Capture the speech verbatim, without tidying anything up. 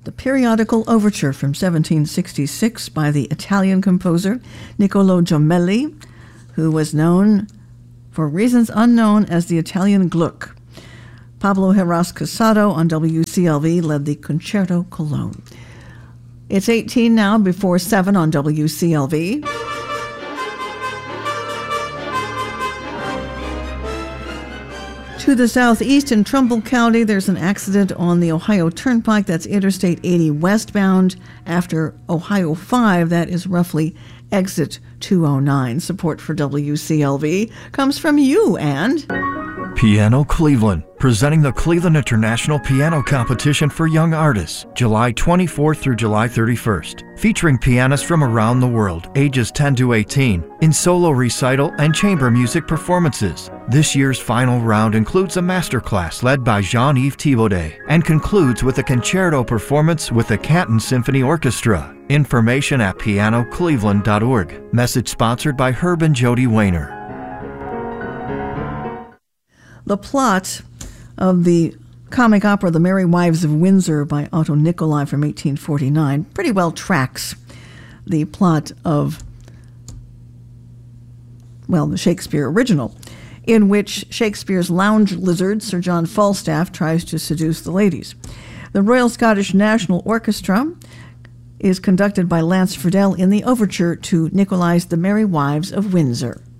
The Periodical Overture from seventeen sixty-six by the Italian composer Niccolò Jommelli, who was known for reasons unknown as the Italian Gluck. Pablo Heras Casado on W C L V led the Concerto Cologne. It's eighteen now before seven on W C L V. To the southeast in Trumbull County, there's an accident on the Ohio Turnpike. That's Interstate eighty westbound after Ohio five. That is roughly exit two oh nine. Support for W C L V comes from you and Piano Cleveland, presenting the Cleveland International Piano Competition for Young Artists, July twenty-fourth through July thirty-first, featuring pianists from around the world, ages ten to eighteen, in solo recital and chamber music performances. This year's final round includes a masterclass led by Jean-Yves Thibaudet and concludes with a concerto performance with the Canton Symphony Orchestra. Information at piano cleveland dot org. Message sponsored by Herb and Jody Wayner. The plot of the comic opera The Merry Wives of Windsor by Otto Nicolai from eighteen forty-nine pretty well tracks the plot of, well, the Shakespeare original, in which Shakespeare's lounge lizard, Sir John Falstaff, tries to seduce the ladies. The Royal Scottish National Orchestra is conducted by Lance Friedel in the overture to Nicolai's The Merry Wives of Windsor.